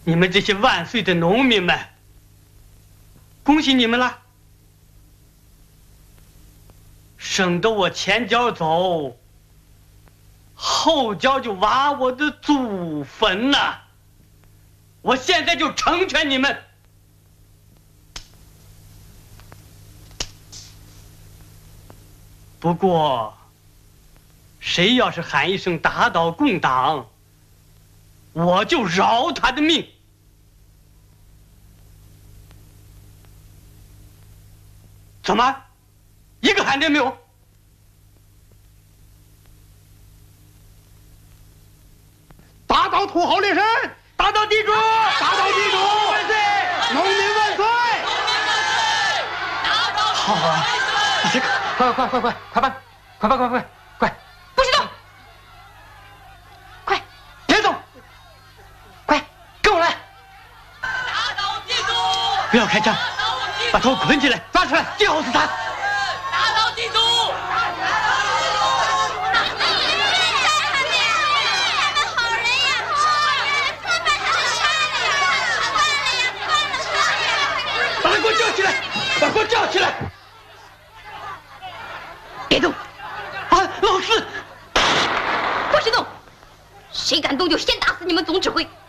你们这些万岁的农民们，恭喜你们了！省得我前脚走，后脚就挖我的祖坟呐！我现在就成全你们。不过，谁要是喊一声打倒共党，我就饶他的命。怎么，一个喊的没有？ 打倒土豪劣绅， 打倒地主， 打倒地主， 万岁！ 农民万岁！ 好啊，这个快办，快！ 不许动！快， 别动！ 快， 跟我来！ 打倒地主！ 不要开枪，把头捆起来，抓出来，吊死他！ 打倒地主！ 把他给我叫起来！把他给我叫起来！ 别动！ 啊，老四！ 不许动！谁敢动就先打死你们总指挥！